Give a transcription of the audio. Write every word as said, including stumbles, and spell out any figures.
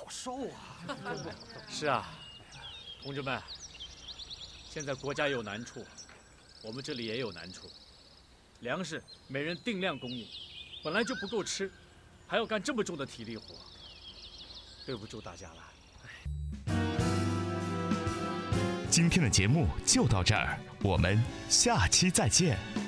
受啊！ 是啊，同志们，现在国家有难处，我们这里也有难处。粮食每人定量供应，本来就不够吃，还要干这么重的体力活，对不住大家了。 今天的节目就到这儿，我们下期再见。